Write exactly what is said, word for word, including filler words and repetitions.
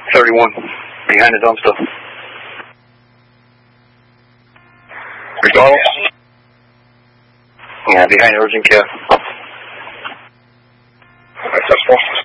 thirty-one, behind the dumpster. McDonald's? Yeah, behind urgent care. That's